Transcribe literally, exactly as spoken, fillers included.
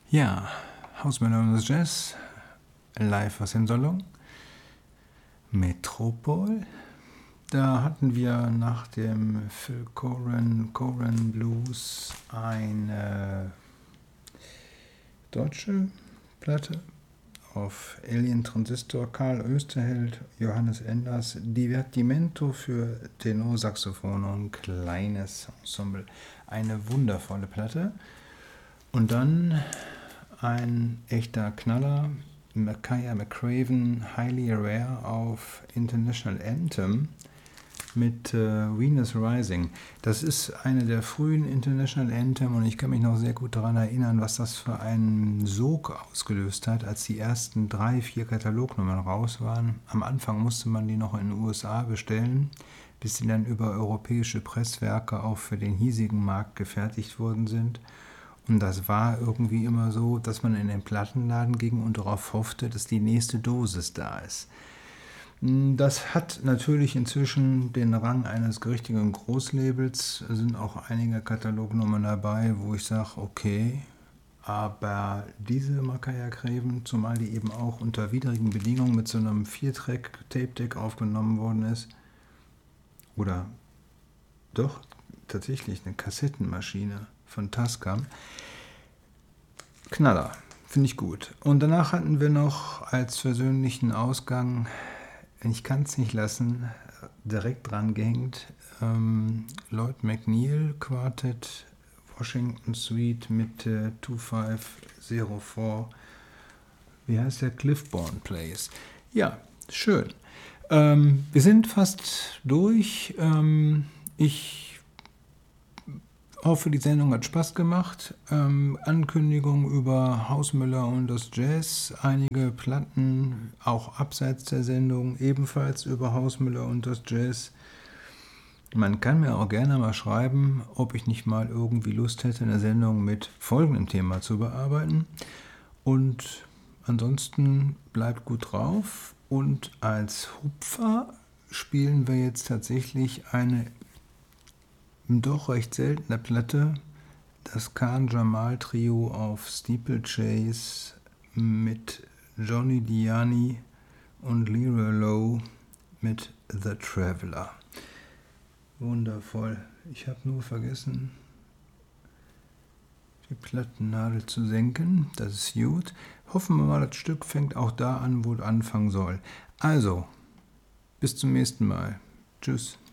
Ja, Hausmelodie Jazz, live aus dem Salon, Metropol. Da hatten wir nach dem Phil Coran, Coran Blues eine deutsche Platte auf Alien Transistor, Karl Österheld, Johannes Enders, Divertimento für Tenorsaxophon und kleines Ensemble. Eine wundervolle Platte. Und dann ein echter Knaller, Makaya McCraven, Highly Rare auf International Anthem mit äh, Venus Rising. Das ist eine der frühen International Anthem und ich kann mich noch sehr gut daran erinnern, was das für einen Sog ausgelöst hat, als die ersten drei, vier Katalognummern raus waren. Am Anfang musste man die noch in den U S A bestellen, bis sie dann über europäische Presswerke auch für den hiesigen Markt gefertigt worden sind. Und das war irgendwie immer so, dass man in den Plattenladen ging und darauf hoffte, dass die nächste Dosis da ist. Das hat natürlich inzwischen den Rang eines richtigen Großlabels. Es sind auch einige Katalognummern dabei, wo ich sage, okay, aber diese Makaya McCraven, zumal die eben auch unter widrigen Bedingungen mit so einem vier-Track-Tape-Deck aufgenommen worden ist, oder doch tatsächlich eine Kassettenmaschine von Tascam. Knaller, finde ich gut. Und danach hatten wir noch als versöhnlichen Ausgang, ich kann es nicht lassen, direkt dran gehängt, ähm, Lloyd McNeil Quartet, Washington Suite mit äh, zwei fünf null vier, wie heißt der? Cliffborn Place. Ja, schön. Ähm, wir sind fast durch. Ähm, ich hoffe, die Sendung hat Spaß gemacht. Ähm, Ankündigung über Hausmüller und das Jazz. Einige Platten, auch abseits der Sendung, ebenfalls über Hausmüller und das Jazz. Man kann mir auch gerne mal schreiben, ob ich nicht mal irgendwie Lust hätte, eine Sendung mit folgendem Thema zu bearbeiten. Und ansonsten bleibt gut drauf. Und als Hupfer spielen wir jetzt tatsächlich eine doch recht seltene Platte, das Khan Jamal Trio auf Steeplechase mit Johnny Diani und Leroy Lowe mit The Traveler. Wundervoll. Ich habe nur vergessen, die Plattennadel zu senken. Das ist gut. Hoffen wir mal, das Stück fängt auch da an, wo es anfangen soll. Also, bis zum nächsten Mal. Tschüss.